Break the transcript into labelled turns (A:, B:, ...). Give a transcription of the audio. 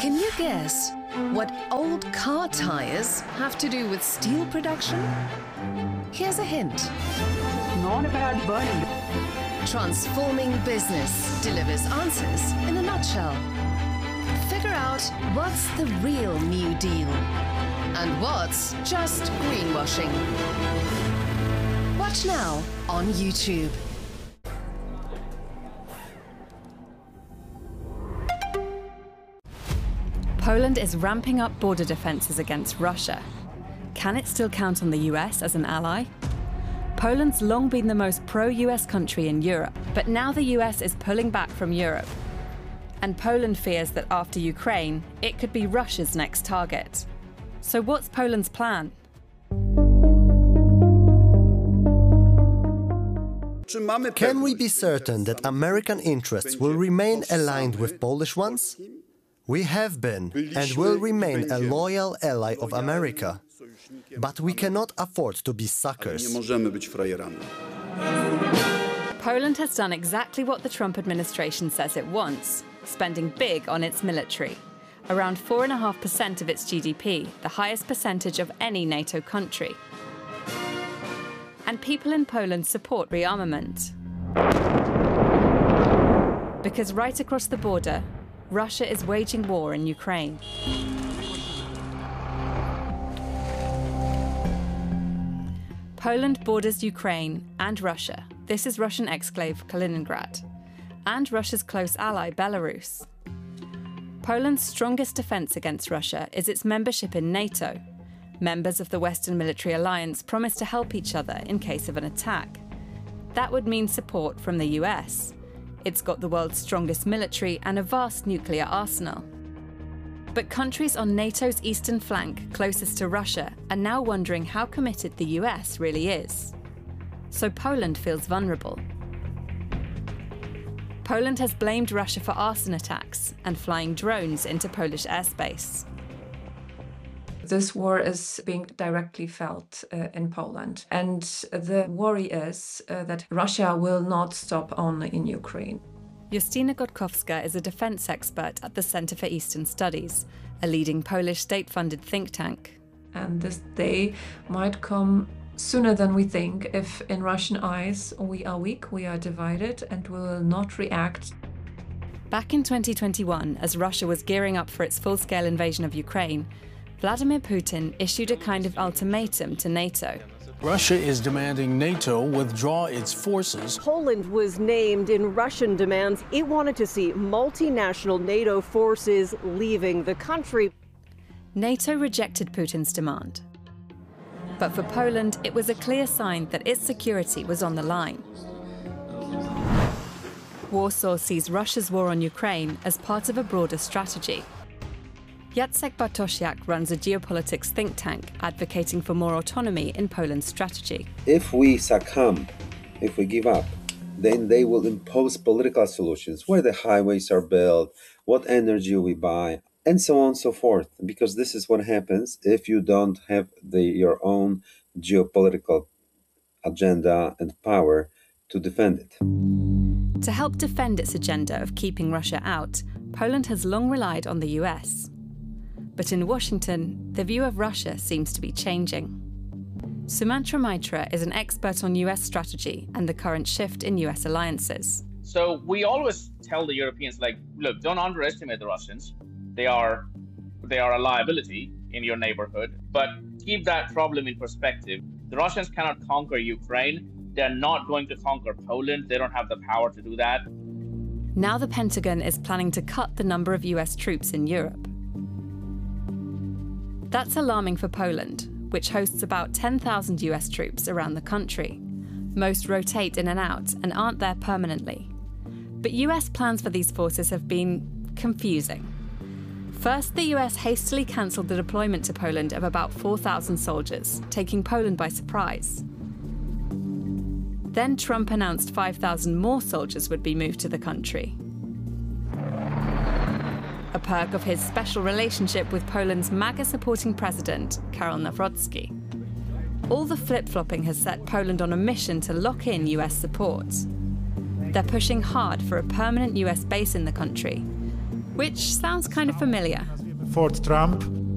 A: Can you guess what old car tires have to do with steel production? Here's a hint.
B: Not about burning.
A: Transforming Business delivers answers in a nutshell. Figure out what's the real New Deal and what's just greenwashing. Watch now on YouTube.
C: Poland is ramping up border defences against Russia. Can it still count on the US as an ally? Poland's long been the most pro-US country in Europe, but now the US is pulling back from Europe. And Poland fears that after Ukraine, it could be Russia's next target. So what's Poland's plan?
D: Can we be certain that American interests will remain aligned with Polish ones? We have been and will remain a loyal ally of America. But we cannot afford to be suckers.
C: Poland has done exactly what the Trump administration says it wants, spending big on its military. Around 4.5% of its GDP, the highest percentage of any NATO country. And people in Poland support rearmament. Because right across the border, Russia is waging war in Ukraine. Poland borders Ukraine and Russia. This is Russian exclave Kaliningrad, and Russia's close ally Belarus. Poland's strongest defence against Russia is its membership in NATO. Members of the Western military alliance promise to help each other in case of an attack. That would mean support from the US. It's got the world's strongest military and a vast nuclear arsenal. But countries on NATO's eastern flank closest to Russia are now wondering how committed the US really is. So Poland feels vulnerable. Poland has blamed Russia for arson attacks and flying drones into Polish airspace.
E: This war is being directly felt in Poland. And the worry is that Russia will not stop only in Ukraine.
C: Justyna Gotkowska is a defence expert at the Centre for Eastern Studies, a leading Polish state-funded think tank.
E: And this day might come sooner than we think if, in Russian eyes, we are weak, we are divided, and we will not react.
C: Back in 2021, as Russia was gearing up for its full-scale invasion of Ukraine, Vladimir Putin issued a kind of ultimatum to NATO.
F: Russia is demanding NATO withdraw its forces.
G: Poland was named in Russian demands. It wanted to see multinational NATO forces leaving the country.
C: NATO rejected Putin's demand. But for Poland, it was a clear sign that its security was on the line. Warsaw sees Russia's war on Ukraine as part of a broader strategy. Jacek Bartosiak runs a geopolitics think tank advocating for more autonomy in Poland's strategy.
H: If we succumb, if we give up, then they will impose political solutions, where the highways are built, what energy we buy, and so on and so forth. Because this is what happens if you don't have your own geopolitical agenda and power to defend it.
C: To help defend its agenda of keeping Russia out, Poland has long relied on the US. But in Washington, the view of Russia seems to be changing. Sumantra Maitra is an expert on US strategy and the current shift in US alliances.
I: So we always tell the Europeans, like, look, don't underestimate the Russians. They are a liability in your neighborhood, but keep that problem in perspective. The Russians cannot conquer Ukraine. They're not going to conquer Poland. They don't have the power to do that.
C: Now the Pentagon is planning to cut the number of US troops in Europe. That's alarming for Poland, which hosts about 10,000 US troops around the country. Most rotate in and out and aren't there permanently. But US plans for these forces have been confusing. First, the US hastily cancelled the deployment to Poland of about 4,000 soldiers, taking Poland by surprise. Then Trump announced 5,000 more soldiers would be moved to the country. A perk of his special relationship with Poland's MAGA-supporting president, Karol Nawrocki. All the flip-flopping has set Poland on a mission to lock in US support. They're pushing hard for a permanent US base in the country, which sounds kind of familiar.
J: Fort Trump.